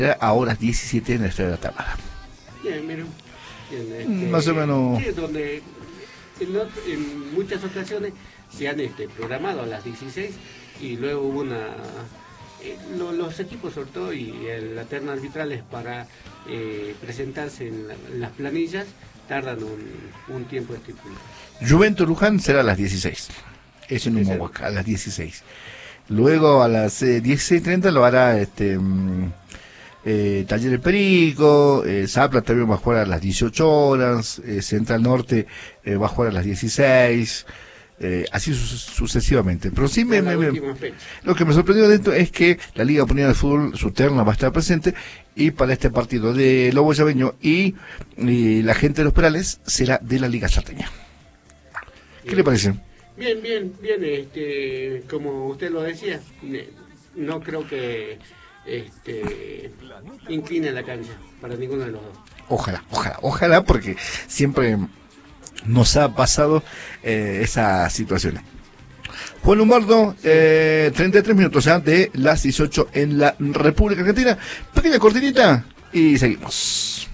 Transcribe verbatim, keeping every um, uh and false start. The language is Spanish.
a horas diecisiete en el Estadio de la Támara. Bien, miren. Bien, este, Más o menos. Sí, donde en, en muchas ocasiones se han este, programado a las dieciséis y luego hubo una... Eh, lo, los equipos sobre todo y el, la terna arbitrales para eh, presentarse en, la, en las planillas tardan un, un tiempo estipulado. Juventus Luján será a las dieciséis. Es en Humahuaca, a las dieciséis. Luego a las eh, dieciséis treinta lo hará este eh, Talleres Perico, eh, Zapla también va a jugar a las dieciocho horas, eh, Central Norte eh, va a jugar a las dieciséis, eh, así su sucesivamente. Pero sí me, me, me lo que me sorprendió de esto es que la Liga Unidad de Fútbol, su terna va a estar presente, y para este partido de Lobo Llaveño y, y la gente de los Perales será de la Liga Salteña. ¿Qué bien le parece? Bien, bien, bien, este, como usted lo decía, no creo que este, incline la cancha para ninguno de los dos. Ojalá, ojalá, ojalá, porque siempre nos ha pasado eh, esas situaciones. Juan Lombardo, eh, treinta y tres minutos ya de las dieciocho en la República Argentina. Pequeña cortinita y seguimos.